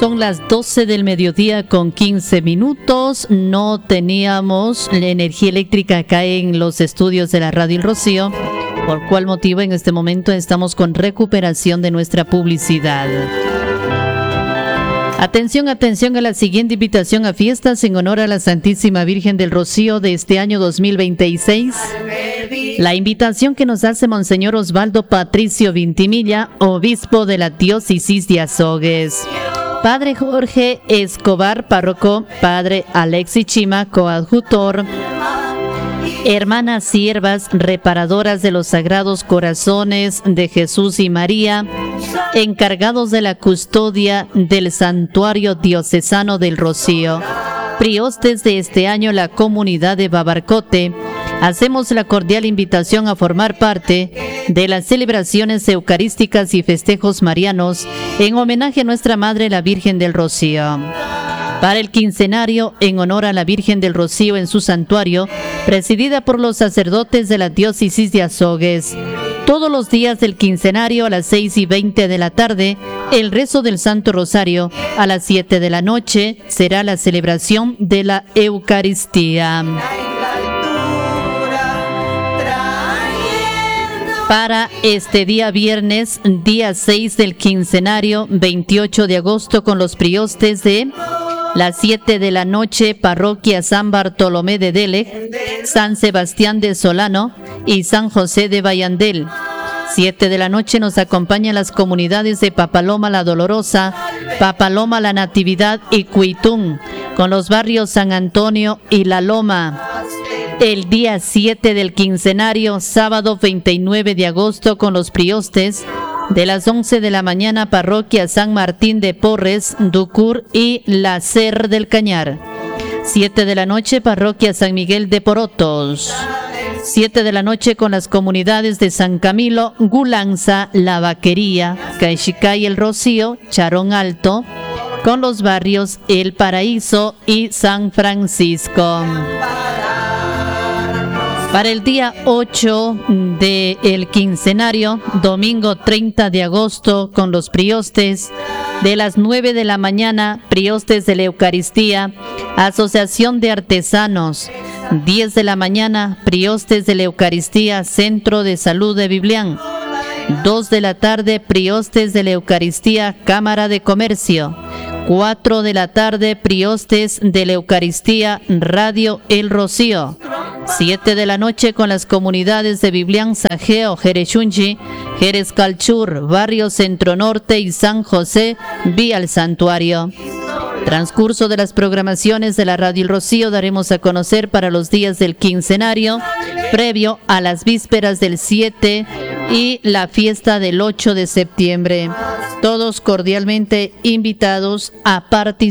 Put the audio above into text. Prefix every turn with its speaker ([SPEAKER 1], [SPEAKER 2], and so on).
[SPEAKER 1] Son las 12 del mediodía con 15 minutos. No teníamos la energía eléctrica acá en los estudios de la Radio El Rocío, por cual motivo en este momento estamos con recuperación de nuestra publicidad. Atención, atención a la siguiente invitación a fiestas en honor a la Santísima Virgen del Rocío de este año 2026. La invitación que nos hace Monseñor Osvaldo Patricio Vintimilla, obispo de la diócesis de Azogues. Padre Jorge Escobar, párroco. Padre Alexis Chima, coadjutor. Hermanas siervas, reparadoras de los Sagrados Corazones de Jesús y María, encargados de la custodia del Santuario Diocesano del Rocío. Priostes de este año, la comunidad de Babarcote. Hacemos la cordial invitación a formar parte de las celebraciones eucarísticas y festejos marianos en homenaje a nuestra Madre la Virgen del Rocío. Para el quincenario en honor a la Virgen del Rocío en su santuario, presidida por los sacerdotes de la diócesis de Azogues. Todos los días del quincenario a las 6:20 de la tarde, el rezo del Santo Rosario. A las 7 de la noche será la celebración de la Eucaristía. Para este día viernes, día 6 del quincenario, 28 de agosto, con los priostes de las 7 de la noche, parroquia San Bartolomé de Delec, San Sebastián de Solano y San José de Bayandel. 7 de la noche nos acompañan las comunidades de Papaloma la Dolorosa, Papaloma la Natividad y Cuitún, con los barrios San Antonio y La Loma. El día 7 del quincenario, sábado 29 de agosto, con los priostes de las 11 de la mañana, parroquia San Martín de Porres, Ducur y La Ser del Cañar. 7 de la noche, parroquia San Miguel de Porotos. 7 de la noche con las comunidades de San Camilo, Gulanza, La Vaquería, Caixicay El Rocío, Charón Alto, con los barrios El Paraíso y San Francisco. Para el día 8 del quincenario, domingo 30 de agosto, con los priostes de las 9 de la mañana, priostes de la Eucaristía, Asociación de Artesanos. 10 de la mañana, priostes de la Eucaristía, Centro de Salud de Biblián. 2 de la tarde, priostes de la Eucaristía, Cámara de Comercio. 4 de la tarde, priostes de la Eucaristía, Radio El Rocío. 7 de la noche con las comunidades de Biblián, Sajeo, Jerechunchi, Jerez Calchur, Barrio Centro Norte y San José, vía el santuario. Transcurso de las programaciones de la Radio El Rocío daremos a conocer para los días del quincenario, previo a las vísperas del 7 y la fiesta del 8 de septiembre. Todos cordialmente invitados a participar.